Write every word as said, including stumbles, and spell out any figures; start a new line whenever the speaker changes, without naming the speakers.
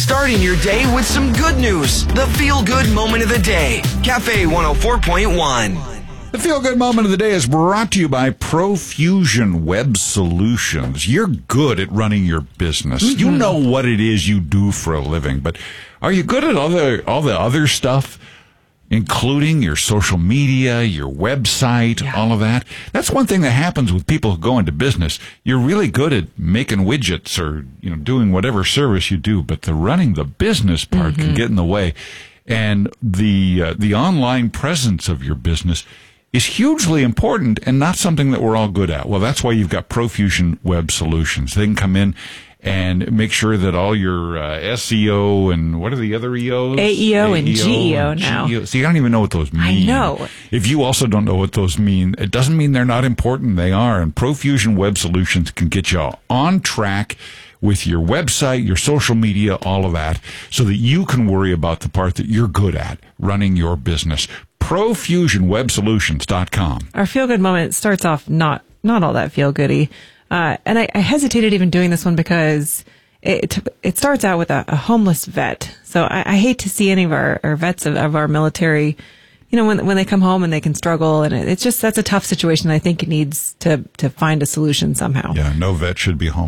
Starting your day with some good news. The feel-good moment of the day. Cafe one oh four point one.
The Feel Good Moment of the Day is brought to you by Profusion Web Solutions. You're good at running your business. Mm-hmm. You know what it is you do for a living, but are you good at all the, all the other stuff, including your social media, your website, yeah. all of that? That's one thing that happens with people who go into business. You're really good at making widgets or, you know, doing whatever service you do, but the running the business part mm-hmm. can get in the way. And the uh, the online presence of your business is hugely important and not something that we're all good at. Well, that's why you've got Profusion Web Solutions. They can come in and make sure that all your uh, S E O and what are the other E Os?
A E O and G E O now.
G E O. See, I don't even know what those mean.
I know.
If you also don't know what those mean, it doesn't mean they're not important. They are. And Profusion Web Solutions can get you on track with your website, your social media, all of that, so that you can worry about the part that you're good at, running your business. Profusion Web Solutions dot com.
Our feel-good moment starts off not not all that feel-goody. Uh, and I, I hesitated even doing this one because it it starts out with a, a homeless vet. So I, I hate to see any of our, our vets of, of our military, you know, when when they come home and they can struggle. And it, it's just, that's a tough situation. I think it needs to, to find a solution somehow.
Yeah, no vet should be homeless.